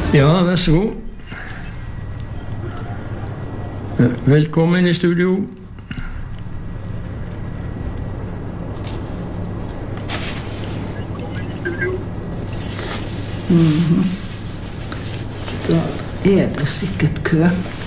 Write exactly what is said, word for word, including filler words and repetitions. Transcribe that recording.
Ja, vær så god. Velkommen i studio. Mhm. Da er det sikkert kø.